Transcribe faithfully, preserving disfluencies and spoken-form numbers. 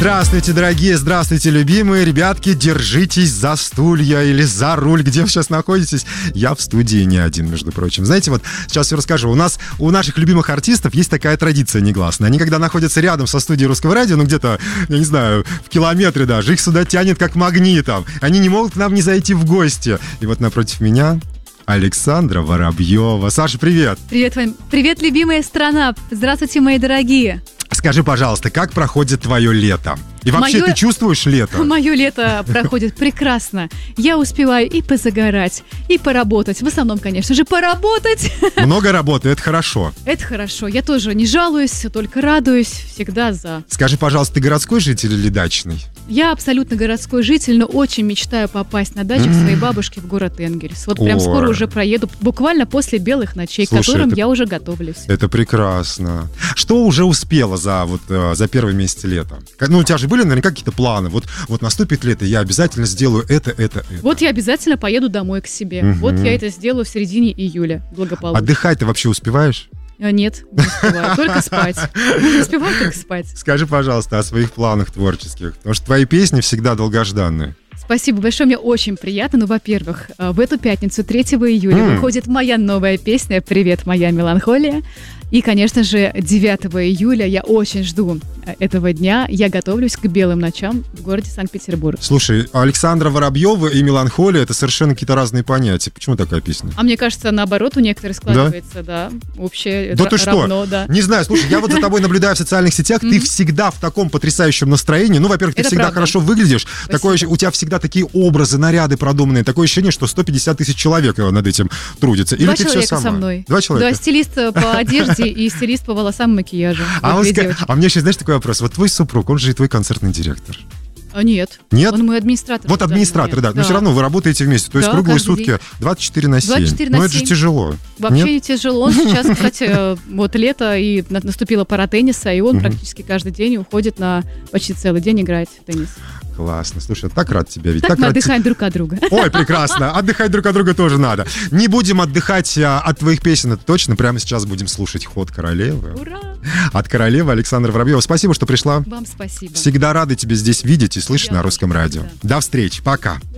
Здравствуйте, дорогие, здравствуйте, любимые ребятки, держитесь за стулья или за руль, где вы сейчас находитесь. Я в студии не один, между прочим. Знаете, вот сейчас все расскажу. У нас, у наших любимых артистов есть такая традиция негласная. Они, когда находятся рядом со студией Русского радио, ну где-то, я не знаю, в километре даже, их сюда тянет как магнитом. Они не могут к нам не зайти в гости. И вот напротив меня Александра Воробьева. Саша, привет. Привет, Вань. Привет, любимая страна. Здравствуйте, мои дорогие. Скажи, пожалуйста, как проходит твое лето? И вообще, Моё... ты чувствуешь лето? Мое лето проходит прекрасно. Я успеваю и позагорать, и поработать. В основном, конечно же, поработать. Много работы, это хорошо. Это хорошо. Я тоже не жалуюсь, только радуюсь. Всегда за. Скажи, пожалуйста, ты городской житель или дачный? Я абсолютно городской житель, но очень мечтаю попасть на дачу к своей бабушке в город Энгельс. Вот прям Ой. скоро уже проеду, буквально после белых ночей, Слушай, к которым это- я уже готовлюсь. Это прекрасно. Что уже успела за, вот, э, за первые месяцы лета? Как- Ну, у тебя же были наверняка какие-то планы. Вот, вот наступит лето, я обязательно сделаю это, это, это. Вот я обязательно поеду домой к себе. Мгм. Вот я это сделаю в середине июля, благополучно. Отдыхать ты вообще успеваешь? А, Нет, не успеваю, только спать. Не успеваю только спать. Скажи, пожалуйста, о своих планах творческих. Потому что твои песни всегда долгожданные. Спасибо большое, мне очень приятно. Ну, во-первых, э, в эту пятницу, третьего июля, М. выходит моя новая песня «Привет, моя меланхолия». И, конечно же, девятого июля я очень жду э, этого дня. Я готовлюсь к белым ночам в городе Санкт-Петербург. Слушай, Александра Воробьева и меланхолия — это совершенно какие-то разные понятия. Почему такая песня? А мне кажется, наоборот, у некоторых складывается, да, общее Да ра- ты что? равно, да. Не знаю, слушай, я вот за тобой наблюдаю в социальных сетях, ты всегда в таком потрясающем настроении. Ну, во-первых, ты Это всегда правда. хорошо выглядишь. Такое, Спасибо. ощущ- у тебя всегда такие образы, наряды продуманные. Такое ощущение, что сто пятьдесят тысяч человек э, над этим трудятся. Или Два ты все человека сама? со мной. Два человека? Да, стилист э, по одежде и стилист по волосам и макияжу. А, Вот он две ска- девочки. а мне еще, знаешь, такой вопрос. Вот твой супруг, он же и твой концертный директор. А, нет. Нет? Он мой администратор. Вот в данный администратор, да. момент. Но все равно вы работаете вместе. То есть Да, круглые каждый сутки день. двадцать четыре на семь. двадцать четыре на Ну, это же семь. тяжело. Вообще Нет? тяжело. Он сейчас, кстати, э, вот лето, и на- наступила пора тенниса, и он Мгм. практически каждый день уходит на почти целый день играть в теннис. Классно. Слушай, я так рад тебя видеть. Так мы рад те- отдыхаем друг от друга. Ой, прекрасно. Отдыхать друг от друга тоже надо. Не будем отдыхать а, от твоих песен, это точно. Прямо сейчас будем слушать «Ход королевы». Ура! От королевы Александра Воробьева. Спасибо, что пришла. Вам спасибо. Всегда рады тебя здесь видеть и слышать Я на Русском тоже, радио. да. До встречи. Пока.